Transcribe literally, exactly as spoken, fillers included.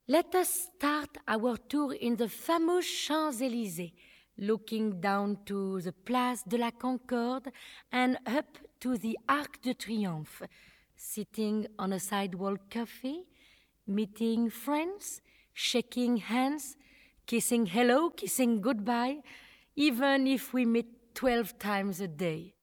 Let us start our tour in the famous Champs-Élysées, looking down to the Place de la Concorde and up to the Arc de Triomphe, sitting on a sidewalk cafe, meeting friends, shaking hands, kissing hello, kissing goodbye, even if we meet twelve times a day.